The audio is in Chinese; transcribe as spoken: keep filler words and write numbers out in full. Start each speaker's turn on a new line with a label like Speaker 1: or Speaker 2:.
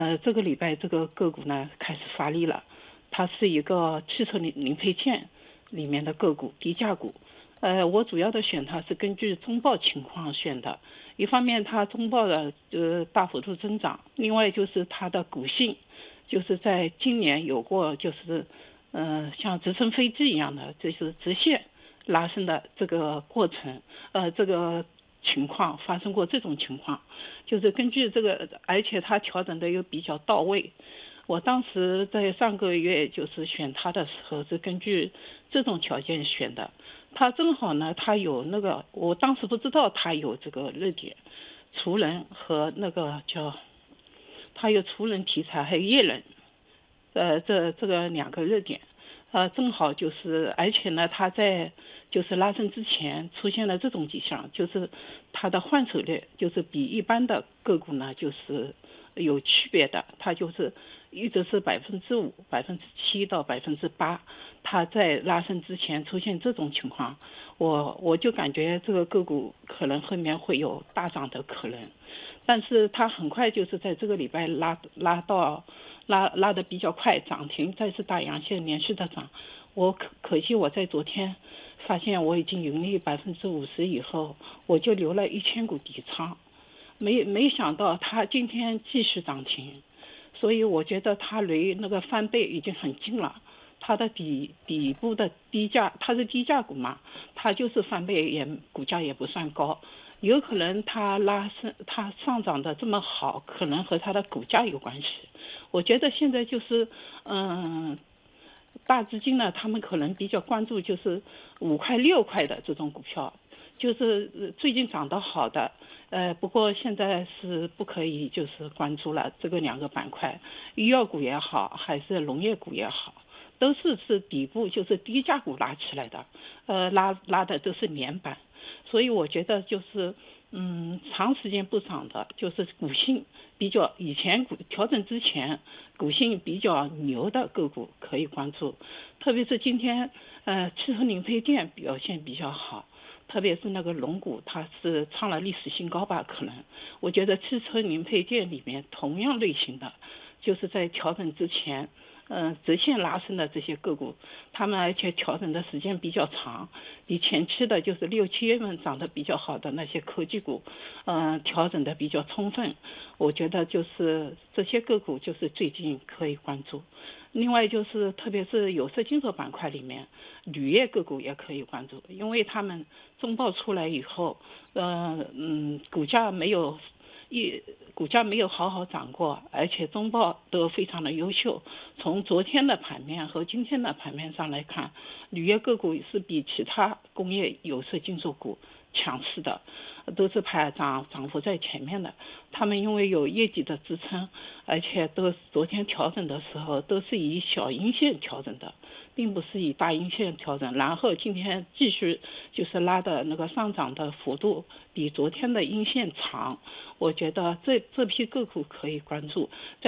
Speaker 1: 呃，这个礼拜这个个股呢开始发力了，它是一个汽车零零配件里面的个股，低价股。呃，我主要的选它是根据中报情况选的，一方面它中报的呃大幅度增长，另外就是它的股性，就是在今年有过就是呃像直升飞机一样的，就是直线拉升的这个过程，呃这个情况发生过这种情况，就是根据这个，而且它调整的又比较到位。我当时在上个月就是选它的时候是根据这种条件选的，它正好呢，它有那个，我当时不知道它有这个热点，储能和那个叫，它有储能题材还有液冷，呃，这这个两个热点，呃，正好就是，而且呢，它在就是拉升之前出现了这种迹象，就是它的换手率就是比一般的个股呢就是有区别的，它就是一直是百分之五、百分之七到百分之八，它在拉升之前出现这种情况，我我就感觉这个个股可能后面会有大涨的可能，但是它很快就是在这个礼拜拉拉到。拉拉的比较快，涨停再次大阳线连续的涨，我可可惜我在昨天发现我已经盈利百分之五十以后，我就留了一千股底仓，没没想到它今天继续涨停，所以我觉得它离那个翻倍已经很近了。它的底底部的低价，它是低价股嘛，它就是翻倍也股价也不算高，有可能它拉升它上涨的这么好，可能和它的股价有关系。我觉得现在就是嗯。大资金呢，他们可能比较关注就是五块六块的这种股票，就是最近涨得好的，呃，不过现在是不可以就是关注了这个两个板块，医药股也好，还是农业股也好，都是是底部就是低价股拉起来的，呃，拉拉的都是连板，所以我觉得就是嗯，长时间不涨的，就是股性比较以前股调整之前股性比较牛的个股可以关注，特别是今天呃汽车零配件表现比较好，特别是那个龙股，它是创了历史新高吧？可能我觉得汽车零配件里面同样类型的，就是在调整之前。嗯，直线拉升的这些个股，他们而且调整的时间比较长，比前期的就是六七月份涨得比较好的那些科技股，嗯，调整的比较充分。我觉得就是这些个股就是最近可以关注。另外就是特别是有色金属板块里面，铝业个股也可以关注，因为他们中报出来以后，呃嗯，股价没有。一股价没有好好涨过，而且中报都非常的优秀。从昨天的盘面和今天的盘面上来看，铝业个股是比其他工业有色金属股强势的，都是排涨涨幅在前面的。他们因为有业绩的支撑，而且都昨天调整的时候都是以小阴线调整的，并不是以大阴线调整。然后今天继续就是拉的那个上涨的幅度比昨天的阴线长，我觉得这这批个股可以关注。在